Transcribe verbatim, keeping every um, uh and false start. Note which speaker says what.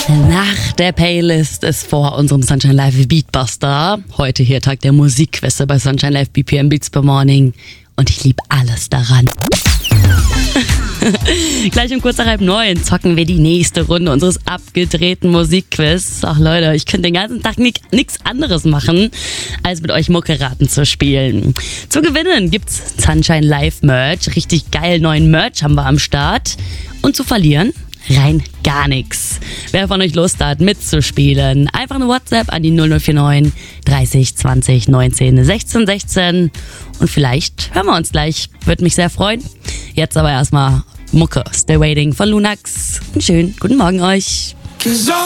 Speaker 1: Nach der Playlist ist vor unserem Sunshine Live Beatbuster. Heute hier Tag der Musikquizze bei Sunshine Live B P M Beats per Morning. Und ich liebe alles daran. Gleich um kurz nach halb neun zocken wir die nächste Runde unseres abgedrehten Musikquiz. Ach Leute, ich könnte den ganzen Tag nichts anderes machen, als mit euch Mucke-Raten zu spielen. Zu gewinnen gibt's Sunshine Live Merch. Richtig geil neuen Merch haben wir am Start. Und zu verlieren? Rein gar nichts. Wer von euch Lust hat, mitzuspielen, einfach eine WhatsApp an die null null vier neun dreißig zwanzig neunzehn sechzehn sechzehn und vielleicht hören wir uns gleich. Würde mich sehr freuen. Jetzt aber erstmal Mucke, Stay Waiting von Lunax. Einen schönen guten Morgen euch.